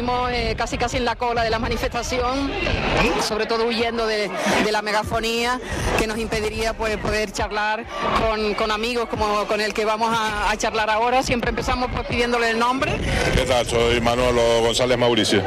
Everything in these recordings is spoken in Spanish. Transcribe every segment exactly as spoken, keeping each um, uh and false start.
estamos eh, casi casi en la cola de la manifestación, sobre todo huyendo de, de la megafonía que nos impediría pues poder charlar con, con amigos como con el que vamos a, a charlar ahora. Siempre empezamos pues pidiéndole el nombre. ¿Qué tal? Soy Manolo González Mauricio.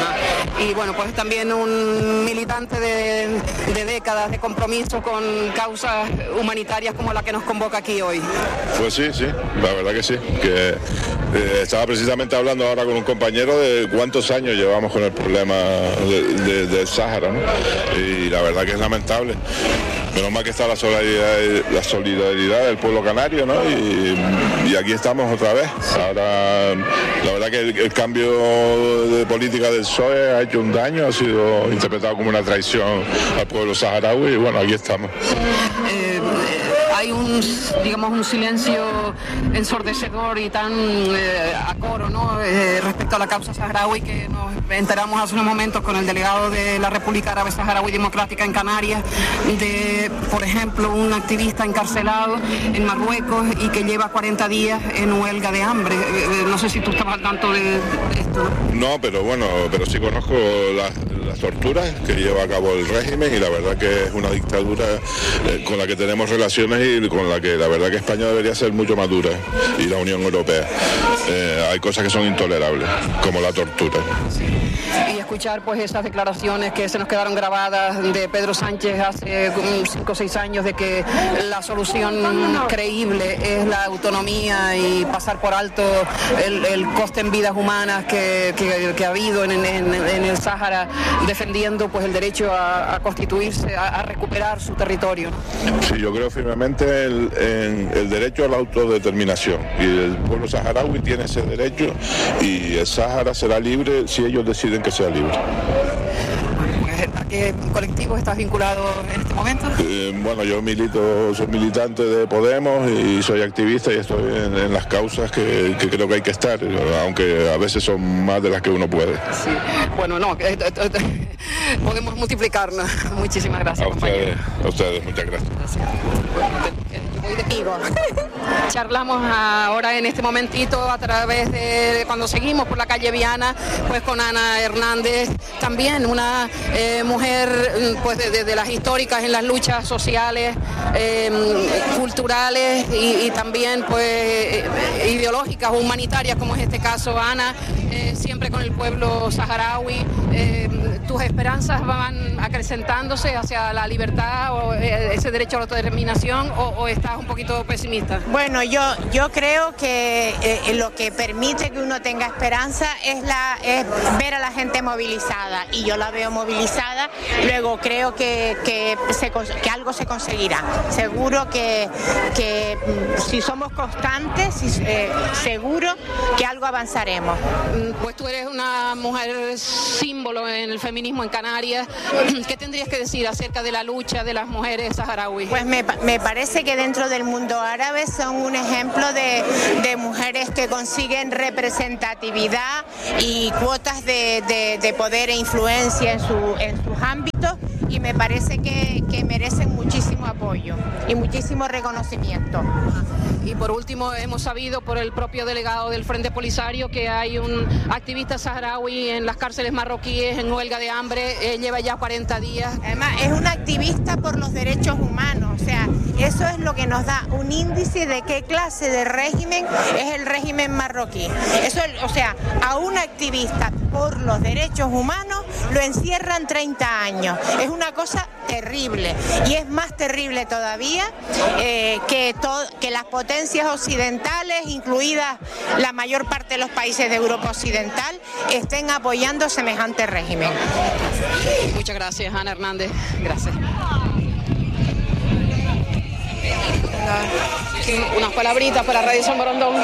Y bueno, pues también un militante de, de décadas de compromiso con causas humanitarias como la que nos convoca aquí hoy. Pues sí, sí, la verdad que sí, que eh, estaba precisamente hablando ahora con un compañero de cuántos años llevamos con el problema de, de, del Sáhara, ¿no? Y la verdad que es lamentable. Menos mal que está la solidaridad, la solidaridad del pueblo canario, ¿no? Y, y aquí estamos otra vez. Ahora, la verdad que el, el cambio de política del P S O E ha hecho un daño, ha sido interpretado como una traición al pueblo saharaui y bueno, aquí estamos. Eh, hay un, digamos, un silencio ensordecedor y tan eh, a coro, ¿no? Eh, respecto a la causa saharaui, que nos enteramos hace unos momentos con el delegado de la República Árabe Saharaui Democrática en Canarias, de, por ejemplo, un activista encarcelado en Marruecos y que lleva cuarenta días en huelga de hambre. Eh, no sé si tú estabas al tanto de, de esto. No, pero bueno, pero sí conozco las, las torturas que lleva a cabo el régimen y la verdad que es una dictadura eh, con la que tenemos relaciones y con la que la verdad que España debería ser mucho más dura y la Unión Europea. Eh, hay cosas que son intolerables, como la tortura. Sí. Y escuchar pues esas declaraciones que se nos quedaron grabadas de Pedro Sánchez hace cinco o seis años de que la solución creíble es la autonomía y pasar por alto el, el coste en vidas humanas que, que, que ha habido en, en, en el Sáhara, defendiendo pues el derecho a, a constituirse, a, a recuperar su territorio. Sí, yo creo firmemente el, en el derecho a la autodeterminación y el pueblo saharaui tiene ese derecho y el Sáhara será libre si ellos deciden que sea libre. ¿A qué colectivo estás vinculado en este momento? Eh, bueno, yo milito, soy militante de Podemos y soy activista y estoy en, en las causas que, que creo que hay que estar, aunque a veces son más de las que uno puede. Sí. Bueno, no, eh, eh, eh, podemos multiplicarnos. Muchísimas gracias, a ustedes, compañero. a ustedes, muchas gracias. Gracias. Voy de Vigo. Charlamos ahora en este momentito a través de cuando seguimos por la calle Viana, pues con Ana Hernández, también una eh, mujer pues de, de, de las históricas en las luchas sociales, eh, culturales y, y también pues ideológicas o humanitarias, como es este caso. Ana, eh, siempre con el pueblo saharaui. Eh, ¿Tus esperanzas van acrecentándose hacia la libertad o eh, ese derecho a la autodeterminación o, o estás un poquito pesimista? Bueno, yo, yo creo que eh, lo que permite que uno tenga esperanza es, la, es ver a la gente movilizada y yo la veo movilizada, luego creo que, que, se, que algo se conseguirá. Seguro que, que si somos constantes, eh, seguro que algo avanzaremos. Pues tú eres una mujer símbolo en el feminismo en Canarias. ¿Qué tendrías que decir acerca de la lucha de las mujeres saharauis? Pues me, me parece que dentro del mundo árabe son un ejemplo de, de mujeres que consiguen representatividad y cuotas de, de, de poder e influencia en, su, en sus ámbitos y me parece que, que merecen muchísimo apoyo y muchísimo reconocimiento. Y por último, hemos sabido por el propio delegado del Frente Polisario que hay un activista saharaui en las cárceles marroquíes en huelga de hambre, eh, lleva ya cuarenta días. Además, es un activista por los derechos humanos, o sea, eso es lo que nos da un índice de qué clase de régimen es el régimen marroquí. Eso, o sea, a un activista por los derechos humanos lo encierran treinta años. Es una cosa terrible y es más terrible todavía eh, que, to- que las potencias occidentales, incluidas la mayor parte de los países de Europa Occidental, estén apoyando semejante régimen. Muchas gracias, Ana Hernández. Gracias. Unas palabritas para Radio San Borondón.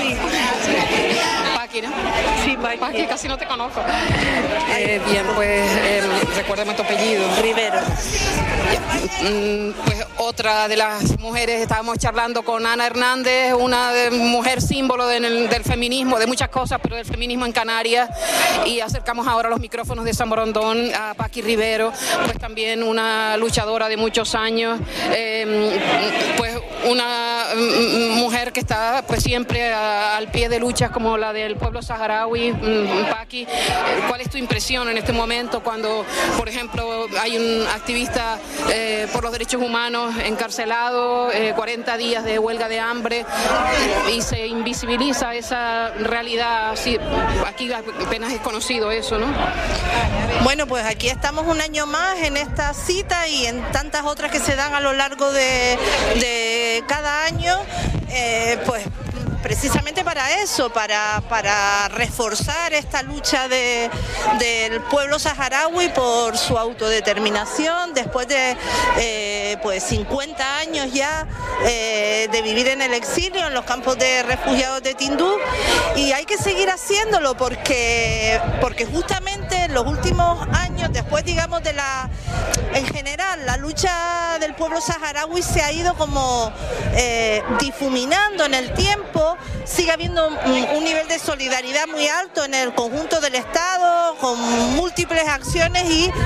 Paqui, ¿no? Sí, Paqui. Paqui, casi no te conozco. Eh, bien, pues eh, recuérdame tu apellido. Rivero. Mm, pues otra de las mujeres, estábamos charlando con Ana Hernández, una de, mujer símbolo de, del feminismo, de muchas cosas, pero del feminismo en Canarias, y acercamos ahora los micrófonos de San Borondón a Paqui Rivero, pues también una luchadora de muchos años, eh, pues una mujer que que está pues siempre a, al pie de luchas como la del pueblo saharaui, Paqui, ¿cuál es tu impresión en este momento cuando, por ejemplo, hay un activista eh, por los derechos humanos encarcelado, eh, cuarenta días de huelga de hambre, y se invisibiliza esa realidad? Así, aquí apenas es conocido eso, ¿no? Bueno, pues aquí estamos un año más en esta cita y en tantas otras que se dan a lo largo de, de cada año, eh, pues precisamente para eso, para, para reforzar esta lucha de, del pueblo saharaui por su autodeterminación después de eh, pues cincuenta años ya eh, de vivir en el exilio en los campos de refugiados de Tinduf, y hay que seguir haciéndolo porque, porque justamente en los últimos años, después digamos de la, en general, la lucha del pueblo saharaui se ha ido como eh, difuminando en el tiempo. Sigue habiendo un, un nivel de solidaridad muy alto en el conjunto del Estado, con múltiples acciones y eh,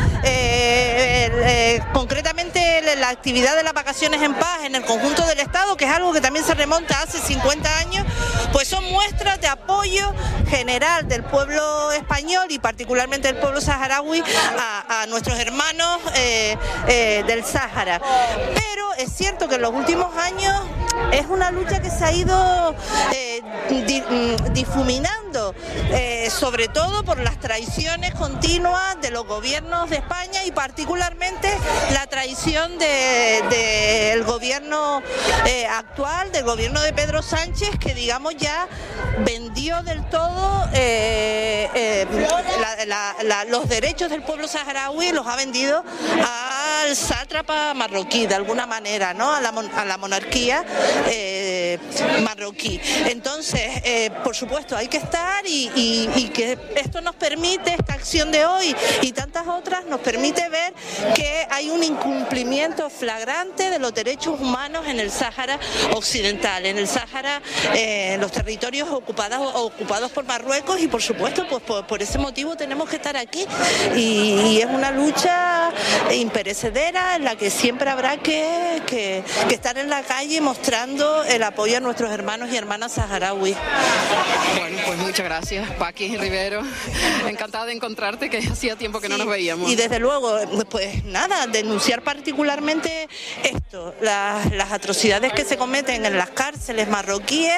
eh, concretamente la actividad de las vacaciones en paz en el conjunto del Estado, que es algo que también se remonta hace cincuenta años, pues son muestras de apoyo general del pueblo español y particularmente del pueblo saharaui a, a nuestros hermanos eh, eh, del Sáhara. Pero es cierto que en los últimos años es una lucha que se ha ido eh, di, difuminando, eh, sobre todo por las traiciones continuas de los gobiernos de España y particularmente la traición del de, de gobierno eh, actual, del gobierno de Pedro Sánchez, que digamos ya vendió del todo eh, eh, la, la, la, los derechos del pueblo saharaui, los ha vendido al sátrapa marroquí de alguna manera, ¿no? A la, a la monarquía eh, marroquí. Entonces, eh, por supuesto, hay que estar y, y, y que esto nos permite, esta acción de hoy y tantas otras, nos permite ver que hay un incumplimiento flagrante de los derechos humanos en el Sáhara Occidental, en el Sáhara, eh, en los territorios ocupados, ocupados por Marruecos, y por supuesto, pues por, por ese motivo tenemos que estar aquí y, y es una lucha imperecedera en la que siempre habrá que, que, que estar en la calle mostrando el apoyo a nuestros hermanos y hermanas saharauis. Bueno, pues muchas gracias, Paqui Rivero. Encantada de encontrarte, que hacía tiempo que sí, no nos veíamos. Y desde luego, pues nada, denunciar particularmente esto, las, las atrocidades que se cometen en las cárceles marroquíes,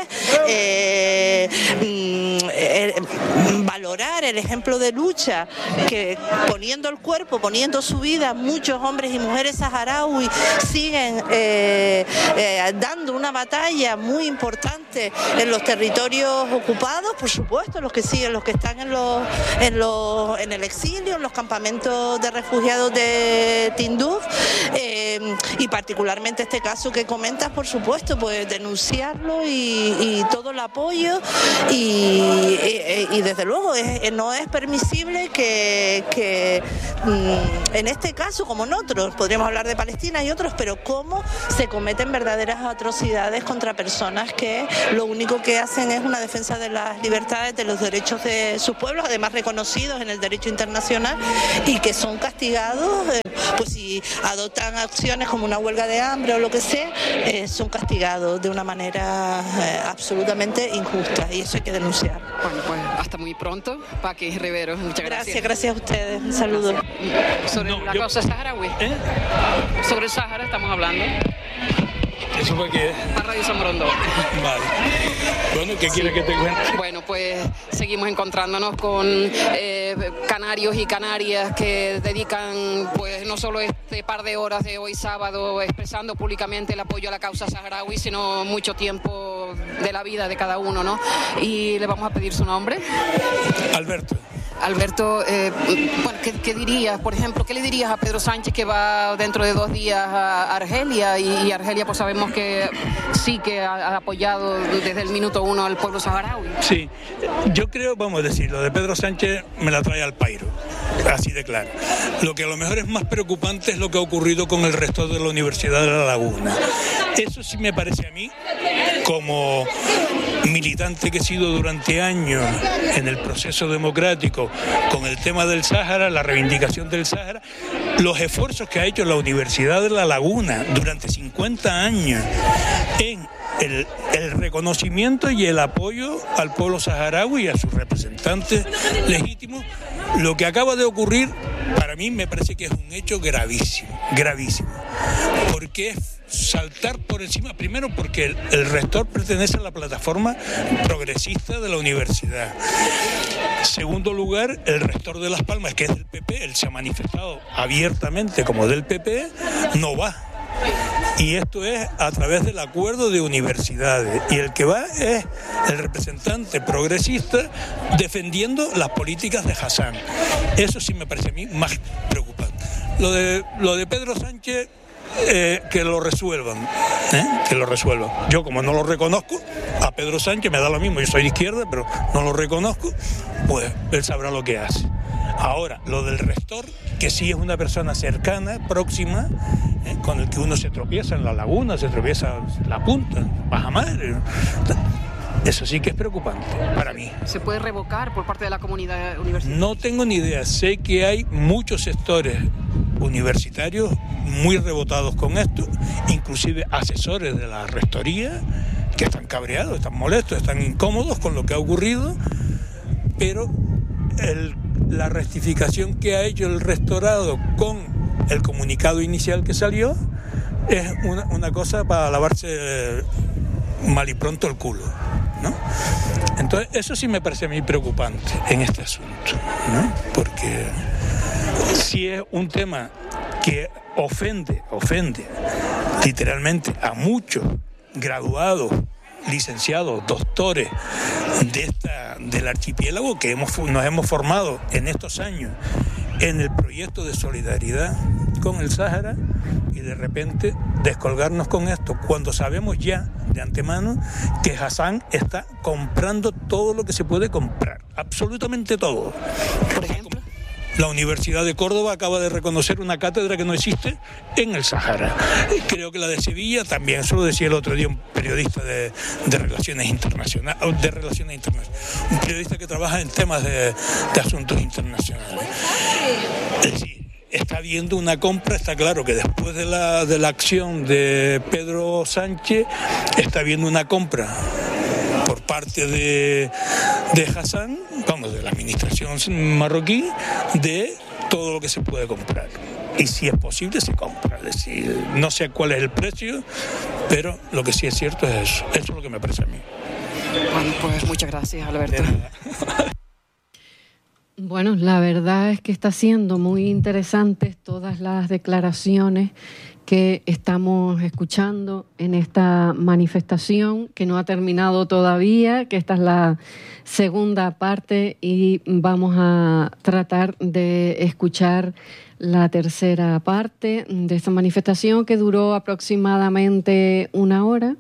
eh, eh, valorar el ejemplo de lucha que poniendo el cuerpo, poniendo su vida, muchos hombres y mujeres saharauis siguen eh, eh, dando una batalla muy importante en los territorios ocupados, por supuesto, los que siguen, los que están en los, en los, en el exilio, en los campamentos de refugiados de Tinduf, eh, y particularmente este caso que comentas, por supuesto, pues denunciarlo y, y todo el apoyo y, y, y desde luego es, no es permisible que, que mm, en este caso, como en otros, podríamos hablar de Palestina y otros, pero cómo se cometen verdaderas atrocidades contra personas que lo único que hacen es una defensa de las libertades, de los derechos de sus pueblos, además reconocidos en el derecho internacional, y que son castigados, eh, pues si adoptan acciones como una huelga de hambre o lo que sea, eh, son castigados de una manera eh, absolutamente injusta, y eso hay que denunciar. Bueno, pues hasta muy pronto, Paqui Rivero, muchas gracias. Gracias, gracias a ustedes, un saludo. Sobre no, la yo... causa saharaui, ¿eh? Sobre el Sáhara estamos hablando. ¿Eso fue qué? A Radio Samorondo. Vale. Bueno, ¿qué sí. quieres que te cuente? Bueno, pues seguimos encontrándonos con eh, canarios y canarias que dedican pues no solo este par de horas de hoy sábado expresando públicamente el apoyo a la causa saharaui, sino mucho tiempo de la vida de cada uno, ¿no? Y le vamos a pedir su nombre. Alberto. Alberto, eh, bueno, ¿qué, ¿qué dirías? Por ejemplo, ¿qué le dirías a Pedro Sánchez que va dentro de dos días a Argelia? Y, y Argelia, pues sabemos que sí que ha, ha apoyado desde el minuto uno al pueblo saharaui. Sí, yo creo, vamos a decir, lo de Pedro Sánchez me la trae al pairo, así de claro. Lo que a lo mejor es más preocupante es lo que ha ocurrido con el resto de la Universidad de La Laguna. Eso sí me parece a mí, como militante que he sido durante años en el proceso democrático con el tema del Sáhara, la reivindicación del Sáhara, los esfuerzos que ha hecho la Universidad de La Laguna durante cincuenta años en el, el reconocimiento y el apoyo al pueblo saharaui y a sus representantes legítimos. Lo que acaba de ocurrir, para mí me parece que es un hecho gravísimo, gravísimo, porque es saltar por encima, primero porque el, el rector pertenece a la plataforma progresista de la universidad. Segundo lugar, el rector de Las Palmas, que es del P P, él se ha manifestado abiertamente como del P P, no va. Y esto es a través del acuerdo de universidades. Y el que va es el representante progresista defendiendo las políticas de Hassan. Eso sí me parece a mí más preocupante. Lo de, lo de Pedro Sánchez, eh, que lo resuelvan, ¿eh? que lo resuelvan. Yo como no lo reconozco, a Pedro Sánchez me da lo mismo, yo soy de izquierda, pero no lo reconozco, pues él sabrá lo que hace. Ahora, lo del rector, que sí es una persona cercana, próxima, eh, con el que uno se tropieza en la laguna, se tropieza en la punta, baja madre. Eso sí que es preocupante para mí. ¿Se puede revocar por parte de la comunidad universitaria? No tengo ni idea. Sé que hay muchos sectores universitarios muy rebotados con esto, inclusive asesores de la rectoría que están cabreados, están molestos, están incómodos con lo que ha ocurrido, pero el, la rectificación que ha hecho el rectorado con el comunicado inicial que salió es una, una cosa para lavarse mal y pronto el culo, ¿no? Entonces eso sí me parece a mí preocupante en este asunto, ¿no? Porque si es un tema que ofende, ofende literalmente a muchos graduados, licenciados, doctores de esta, del archipiélago que hemos, nos hemos formado en estos años en el proyecto de solidaridad con el Sáhara, y de repente descolgarnos con esto cuando sabemos ya de antemano que Hassan está comprando todo lo que se puede comprar, absolutamente todo. Por ejemplo, la Universidad de Córdoba acaba de reconocer una cátedra que no existe en el Sáhara. Creo que la de Sevilla también, eso lo decía el otro día un periodista de, de relaciones internacionales, de relaciones internacionales, un periodista que trabaja en temas de, de asuntos internacionales. Es decir, está habiendo una compra, está claro que después de la, de la acción de Pedro Sánchez, está habiendo una compra por parte de, de Hassan, vamos, de la administración marroquí, de todo lo que se puede comprar. Y si es posible, se compra. Es decir, no sé cuál es el precio, pero lo que sí es cierto es eso. Eso es lo que me parece a mí. Bueno, pues muchas gracias, Alberto. Bueno, la verdad es que está siendo muy interesantes todas las declaraciones que estamos escuchando en esta manifestación, que no ha terminado todavía, que esta es la segunda parte y vamos a tratar de escuchar la tercera parte de esta manifestación, que duró aproximadamente una hora.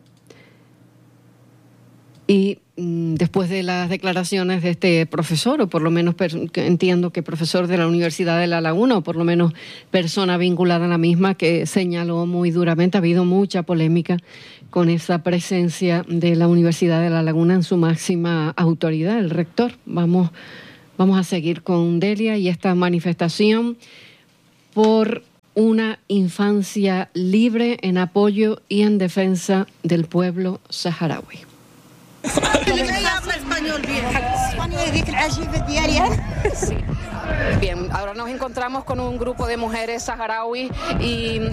Y después de las declaraciones de este profesor, o por lo menos entiendo que profesor de la Universidad de La Laguna, o por lo menos persona vinculada a la misma, que señaló muy duramente, ha habido mucha polémica con esa presencia de la Universidad de La Laguna en su máxima autoridad, el rector. Vamos, vamos a seguir con Delia y esta manifestación por una infancia libre en apoyo y en defensa del pueblo saharaui. Sí. Bien, ahora nos encontramos con un grupo de mujeres saharauis y